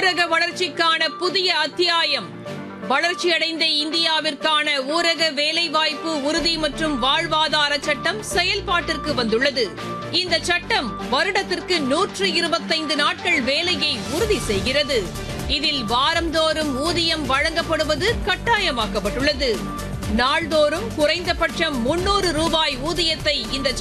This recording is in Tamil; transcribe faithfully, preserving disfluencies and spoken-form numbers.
ஊரக வளர்ச்சிக்கான புதிய அத்தியாயம். வளர்ச்சியடைந்த இந்தியாவிற்கான ஊரக வேலைவாய்ப்பு உறுதி மற்றும் வாழ்வாதார சட்டம் செயல்பாட்டிற்கு வந்துள்ளது. இந்த சட்டம் வருடத்திற்கு நூற்று இருபத்தைந்து நாட்கள் வேலையை உறுதி செய்கிறது. இதில் வாரந்தோறும் ஊதியம் வழங்கப்படுவது கட்டாயமாக்கப்பட்டுள்ளது. நாள்தோறும் குறைந்தபட்சம் முன்னூறு ரூபாய் ஊதியத்தை இந்த